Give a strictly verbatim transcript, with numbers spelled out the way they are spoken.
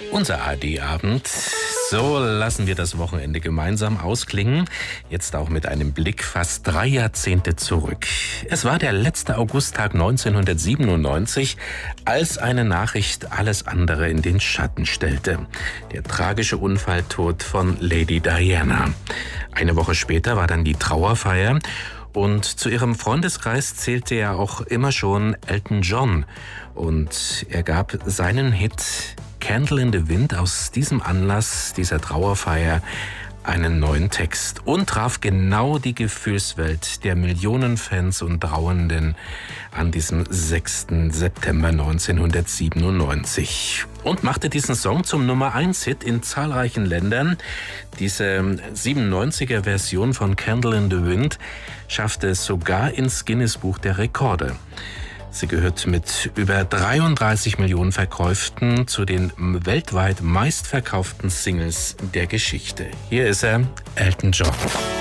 Unser A R D-Abend. So lassen wir das Wochenende gemeinsam ausklingen. Jetzt auch mit einem Blick fast drei Jahrzehnte zurück. Es war der letzte Augusttag neunzehnhundertsiebenundneunzig, als eine Nachricht alles andere in den Schatten stellte. Der tragische Unfalltod von Lady Diana. Eine Woche später war dann die Trauerfeier. Und zu ihrem Freundeskreis zählte ja auch immer schon Elton John. Und er gab seinen Hit Candle in the Wind aus diesem Anlass, dieser Trauerfeier, einen neuen Text und traf genau die Gefühlswelt der Millionen Fans und Trauernden an diesem sechsten September neunzehnhundertsiebenundneunzig und machte diesen Song zum Nummer eins Hit in zahlreichen Ländern. Diese siebenundneunziger Version von Candle in the Wind schaffte es sogar ins Guinness-Buch der Rekorde. Sie gehört mit über dreiunddreißig Millionen Verkäufen zu den weltweit meistverkauften Singles der Geschichte. Hier ist er, Elton John.